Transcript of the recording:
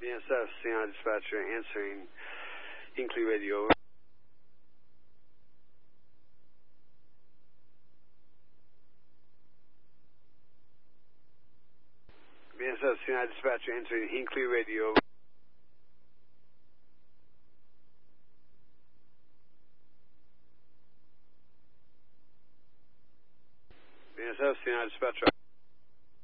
BNSF, Sienna Dispatcher, answering Hinkley Radio. BNSF, Sienna Dispatcher, answering Hinkley Radio. BNSF, Sienna Dispatcher.